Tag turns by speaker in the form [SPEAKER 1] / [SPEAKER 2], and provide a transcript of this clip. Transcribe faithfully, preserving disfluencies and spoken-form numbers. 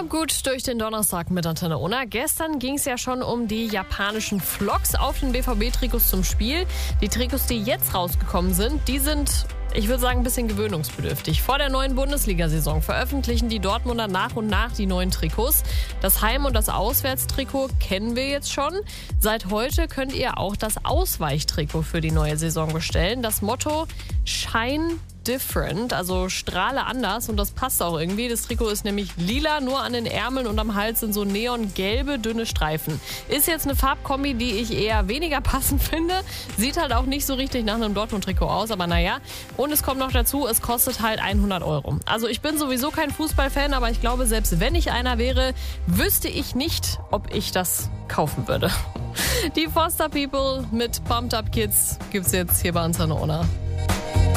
[SPEAKER 1] Kommt gut durch den Donnerstag mit Antenne Unna. Gestern ging es ja schon um die japanischen Vlogs auf den B V B-Trikots zum Spiel. Die Trikots, die jetzt rausgekommen sind, die sind, ich würde sagen, ein bisschen gewöhnungsbedürftig. Vor der neuen Bundesliga-Saison veröffentlichen die Dortmunder nach und nach die neuen Trikots. Das Heim- und das Auswärtstrikot kennen wir jetzt schon. Seit heute könnt ihr auch das Ausweichtrikot für die neue Saison bestellen. Das Motto Shine Different, also strahle anders, und das passt auch irgendwie. Das Trikot ist nämlich lila, nur an den Ärmeln und am Hals sind so neongelbe, dünne Streifen. Ist jetzt eine Farbkombi, die ich eher weniger passend finde. Sieht halt auch nicht so richtig nach einem Dortmund-Trikot aus, aber naja. Und es kommt noch dazu, es kostet halt hundert Euro. Also ich bin sowieso kein Fußballfan, aber ich glaube, selbst wenn ich einer wäre, wüsste ich nicht, ob ich das kaufen würde. Die Foster People mit Pumped Up Kids gibt's jetzt hier bei Antenne Unna.